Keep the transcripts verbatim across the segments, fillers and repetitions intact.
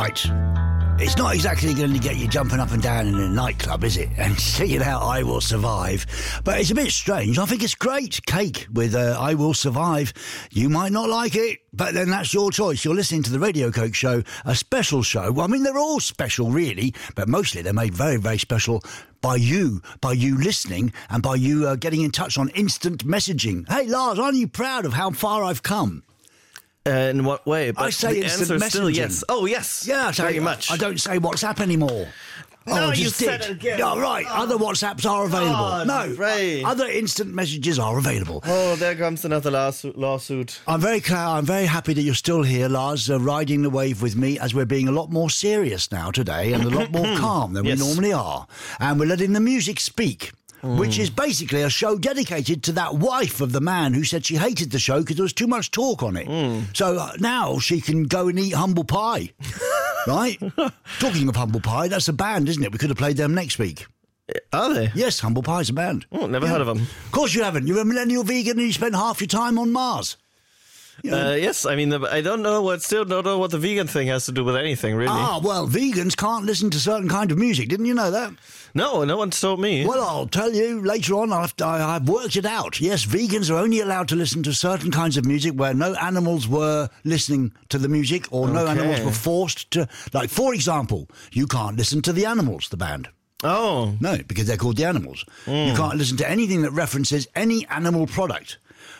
Right. It's not exactly going to get you jumping up and down in a nightclub, is it? And singing out I Will Survive. But it's a bit strange. I think it's great. Cake with uh, I Will Survive. You might not like it, but then that's your choice. You're listening to the Radio Coke Show, a special show. Well, I mean, they're all special, really, but mostly they're made very, very special by you, by you listening, and by you uh, getting in touch on instant messaging. Hey, Lars, aren't you proud of how far I've come? Uh, in what way? But I say the instant answer is still messaging. yes. Oh, yes. Yeah, I say, very much. I don't say WhatsApp anymore. No, oh, I you just said did. it again. Yeah, right. Oh. Other WhatsApps are available. God, no, Ray. other instant messages are available. Oh, there comes another lawsuit. lawsuit. I'm very glad. I'm very happy that you're still here, Lars, uh, riding the wave with me, as we're being a lot more serious now today and a lot more calm than Yes. we normally are, and we're letting the music speak. Mm. Which is basically a show dedicated to that wife of the man who said she hated the show because there was too much talk on it. Mm. So uh, now she can go and eat humble pie, right? Talking of humble pie, that's a band, isn't it? We could have played them next week. Are they? Yes, Humble Pie's a band. Oh, never yeah. heard of them. Of course you haven't. You're a millennial vegan and you spend half your time on Mars. You know? Uh, yes, I mean, I don't know what, still don't know what the vegan thing has to do with anything, really. Ah, well, vegans can't listen to certain kind of music. Didn't you know that? No, no one's told me. Well, I'll tell you later on. I've, I, I've worked it out. Yes, vegans are only allowed to listen to certain kinds of music where no animals were listening to the music or no Okay. animals were forced to. Like, for example, you can't listen to the Animals, the band. Oh. No, because they're called the Animals. Mm. You can't listen to anything that references any animal product.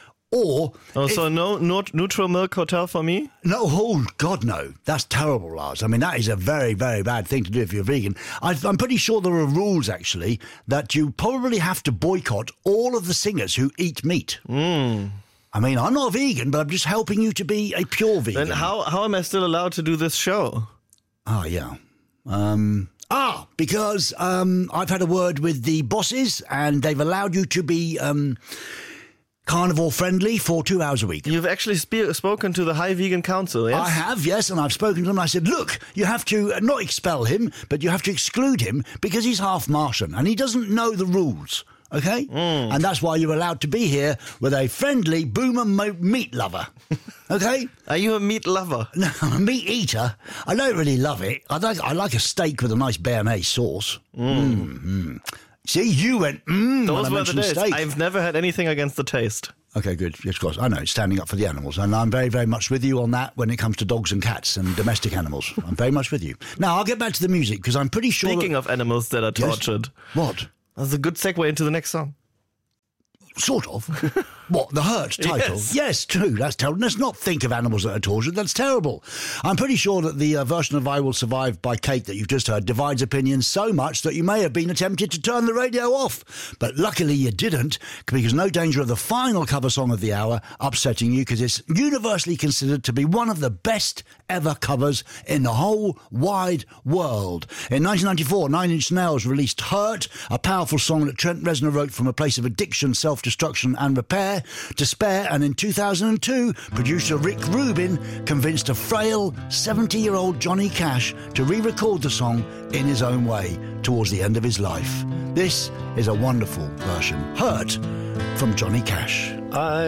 Or Oh, if, so no, no neutral milk hotel for me? no, oh God, no! That's terrible, Lars. I mean, that is a very, very bad thing to do if you're vegan. I, I'm pretty sure there are rules actually that you probably have to boycott all of the singers who eat meat. Mm. I mean, I'm not a vegan, but I'm just helping you to be a pure vegan. Then how how am I still allowed to do this show? Oh yeah. Um, ah, because um, I've had a word with the bosses, and they've allowed you to be. Um, carnivore friendly for two hours a week. You've actually spe- spoken to the High Vegan Council, yes? I have, yes, and I've spoken to them. I said, look, you have to uh, not expel him, but you have to exclude him because he's half Martian and he doesn't know the rules, okay? Mm. And that's why you're allowed to be here with a friendly boomer mo- meat lover, okay? Are you a meat lover? No, I'm a meat eater. I don't really love it. I like, I like a steak with a nice béarnaise sauce. Mm. Mm-hmm. See, you went, mmm, Those when I were the mentioned days. steak. I've never had anything against the taste. Okay, good. Yes, of course. I know, standing up for the animals. And I'm very, very much with you on that when it comes to dogs and cats and domestic animals. I'm very much with you. Now, I'll get back to the music because I'm pretty sure... Speaking that... of animals that are tortured. Yes. What? That's a good segue into the next song. Sort of. What, the Hurt title? Yes. Yes, true. That's terrible. Let's not think of animals that are tortured. That's terrible. I'm pretty sure that the uh, version of I Will Survive by Kate that you've just heard divides opinions so much that you may have been tempted to turn the radio off. But luckily you didn't, because no danger of the final cover song of the hour upsetting you, because it's universally considered to be one of the best ever covers in the whole wide world. In nineteen ninety-four, Nine Inch Nails released Hurt, a powerful song that Trent Reznor wrote from a place of addiction, self-destruction and repair, despair, and in two thousand two, producer Rick Rubin convinced a frail seventy-year-old Johnny Cash to re-record the song in his own way towards the end of his life. This is a wonderful version. Hurt from Johnny Cash. I